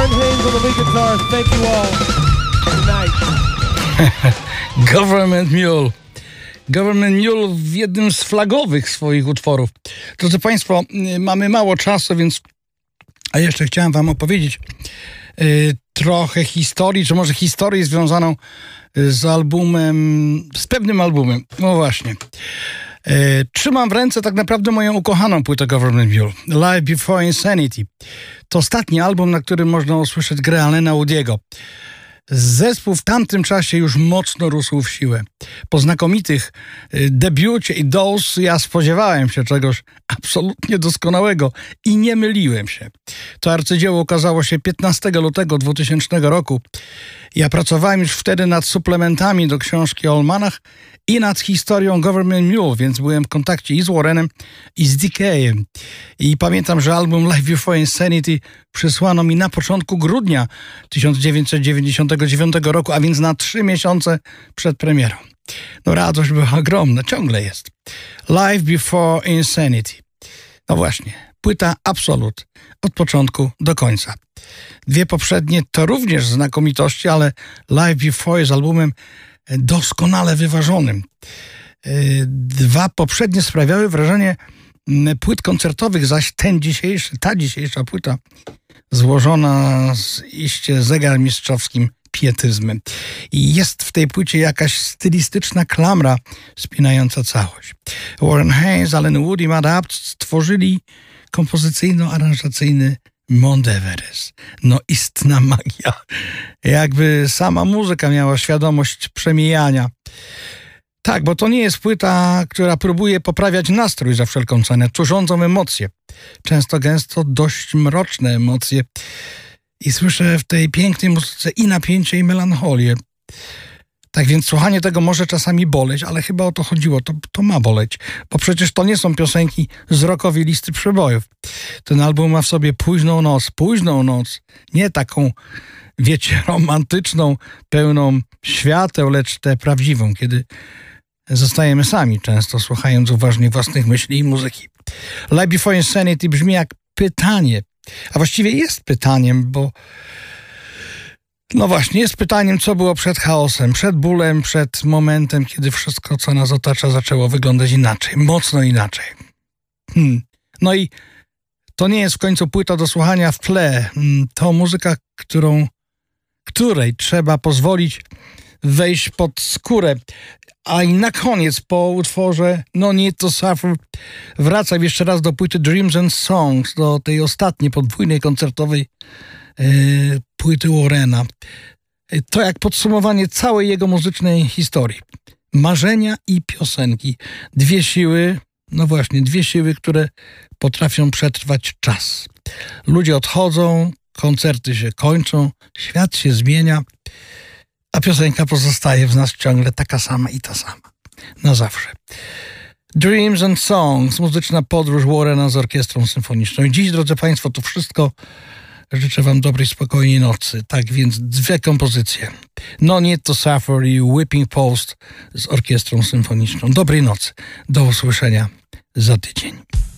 Warren Haynes on the lead guitar. Thank you all. Good night. Government Mule. Government Mule w jednym z flagowych swoich utworów. Drodzy Państwo, mamy mało czasu, więc a jeszcze chciałem Wam opowiedzieć trochę historii, czy może historię związaną z albumem, z pewnym albumem. No właśnie. Trzymam w ręce tak naprawdę moją ukochaną płytę Government Mule, Live Before Insanity. To ostatni album, na którym można usłyszeć grę Allena Woody'ego. Zespół w tamtym czasie już mocno rósł w siłę. Po znakomitych debiucie i Dose ja spodziewałem się czegoś absolutnie doskonałego i nie myliłem się. To arcydzieło ukazało się 15 lutego 2000 roku. Ja pracowałem już wtedy nad suplementami do książki o Allmanach i nad historią Government Mule, więc byłem w kontakcie i z Warrenem, i z Decayem. I pamiętam, że album Live Before Insanity przysłano mi na początku grudnia 1999 roku, a więc na 3 miesiące przed premierą. No radość była ogromna, ciągle jest. Live Before Insanity. No właśnie, płyta absolut, od początku do końca. 2 poprzednie to również znakomitości, ale Live Before jest albumem doskonale wyważonym. 2 poprzednie sprawiały wrażenie płyt koncertowych, zaś ta dzisiejsza płyta złożona z iście zegarmistrzowskim pietyzmem. I jest w tej płycie jakaś stylistyczna klamra spinająca całość. Warren Haynes, Allen Wood i Matt Abt stworzyli kompozycyjno-aranżacyjny Mount Everest. No istna magia. Jakby sama muzyka miała świadomość przemijania. Tak, bo to nie jest płyta, która próbuje poprawiać nastrój za wszelką cenę. Tu rządzą emocje. Często, gęsto dość mroczne emocje. I słyszę w tej pięknej muzyce i napięcie, i melancholię. Tak więc słuchanie tego może czasami boleć, ale chyba o to chodziło. To ma boleć, bo przecież to nie są piosenki z rockowej listy przebojów. Ten album ma w sobie późną noc. Nie taką, wiecie, romantyczną, pełną świateł, lecz tę prawdziwą, kiedy zostajemy sami, często słuchając uważnie własnych myśli i muzyki. Live Before Insanity brzmi jak pytanie, a właściwie jest pytaniem, bo no właśnie, jest pytaniem, co było przed chaosem, przed bólem, przed momentem, kiedy wszystko, co nas otacza, zaczęło wyglądać inaczej, mocno inaczej. No i to nie jest w końcu płyta do słuchania w tle. To muzyka, której trzeba pozwolić wejść pod skórę. A i na koniec, po utworze No Need to Suffer, wracam jeszcze raz do płyty Dreams and Songs, do tej ostatniej podwójnej koncertowej płyty Warrena. To jak podsumowanie całej jego muzycznej historii. Marzenia i piosenki. 2 siły, no właśnie, 2 siły, które potrafią przetrwać czas. Ludzie odchodzą, koncerty się kończą, świat się zmienia, a piosenka pozostaje w nas ciągle taka sama i ta sama. Na zawsze. Dreams and Songs, muzyczna podróż Warrena z orkiestrą symfoniczną. I dziś, drodzy Państwo, to wszystko. Życzę Wam dobrej, spokojnej nocy. Tak więc 2 kompozycje. No Need to Suffer i Whipping Post z orkiestrą symfoniczną. Dobrej nocy. Do usłyszenia za tydzień.